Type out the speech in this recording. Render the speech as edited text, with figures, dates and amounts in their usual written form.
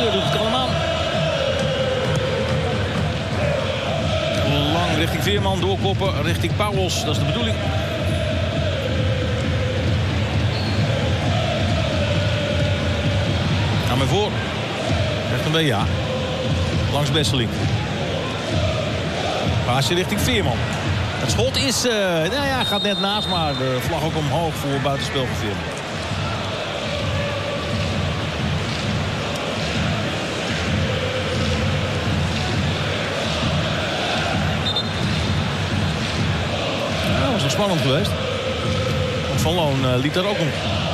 Fleur doet het allemaal. Lang richting Veerman, doorkoppen richting Pauwels. Dat is de bedoeling. Ga maar voor. Recht een B, ja. Langs Besseling. Paasje richting Veerman. Het schot is, gaat net naast, maar de vlag ook omhoog voor buitenspel voor Veerman. Ja, dat was nog spannend geweest. Van Loon liet daar ook een